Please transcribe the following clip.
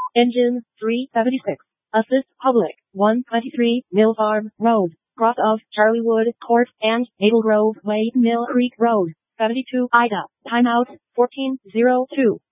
Engine 376. Assist public 123 Mill Farm Road, cross of Charliewood Court and Maple Grove Way, Mill Creek Road, 72 Ida. Timeout 14:02.